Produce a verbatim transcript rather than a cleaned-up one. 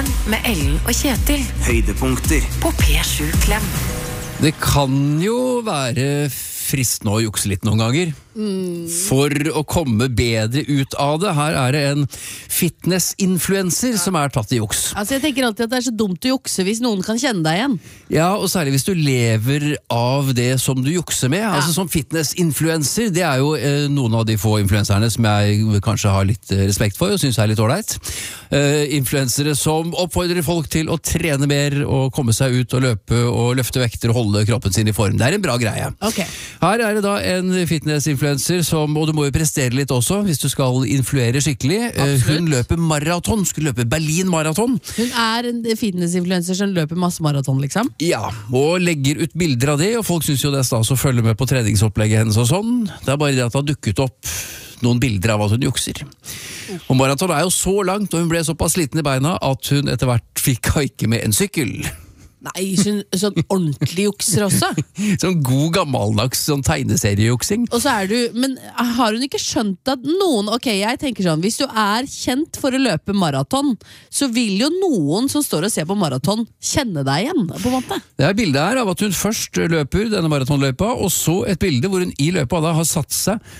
Morgen med Ellen og Kjetil. Høydepunkter På P sju Klem. Det kan jo være fristende å jukse litt noen ganger. Mm. For å komme bedre ut av det. Her er det en fitness-influencer ja. som er tatt i juks. Altså jeg tenker alltid at det er så dumt å jukse hvis noen kan kjenne deg igjen. Ja, og særlig hvis du lever av det som du jukser med. Ja. Altså som fitness-influencer, det er jo eh, noen av de få influenserne som jeg kanskje har litt respekt for og synes er litt ålreit. Eh, influensere som oppfordrer folk til å trene mer og komme seg ut og løpe og løfte vekter og holde kroppen sin i form. Det er en bra greie. Okay. Her er det da en fitness-influencer som, og du må jo prestere litt også hvis du skal influere skikkelig. Absolutt. Hun løper maraton, skulle løpe Berlin maraton. Hun er en fitness-influencer som løper masse maraton, liksom? Ja, og legger ut bilder av det, og folk synes jo det er stas å følge med på treningsopplegget hennes og sånn. Det er bare det at det har dukket opp noen bilder av at hun jukser. Og maraton er jo så langt, og hun ble såpass sliten i beina at hun etter hvert fikk ikke med en sykkel. Nei, sånn, sånn ordentlig jukser også. Sånn god gammeldags sånn tegneseriejuksing. Og så er du, men har hun ikke skjønt at noen, ok, jeg tenker sånn, hvis du er kjent for å løpe maraton, så vil jo noen som står og ser på maraton kjenne deg igjen, på en måte. Det er bildet her av at hun først løper denne maratonløypa, og så et bilde hvor hun i løypa da har satt seg